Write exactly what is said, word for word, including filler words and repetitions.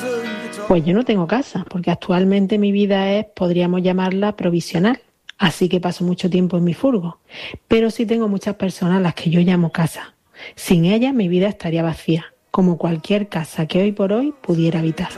Pues yo no tengo casa, porque actualmente mi vida es, podríamos llamarla, provisional. Así que paso mucho tiempo en mi furgo. Pero sí tengo muchas personas a las que yo llamo casa. Sin ellas mi vida estaría vacía, como cualquier casa que hoy por hoy pudiera habitar.